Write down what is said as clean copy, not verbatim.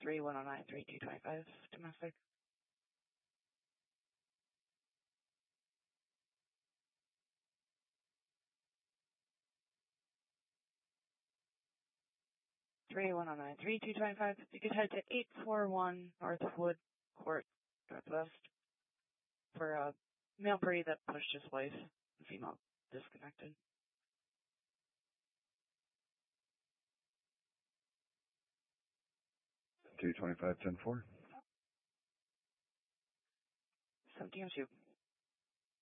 3109-3225, domestic. (3109-3225). You could head to 841 North Wood Court, Northwest, for a male party that pushed his wife, female disconnected. 225-10-4. 1702.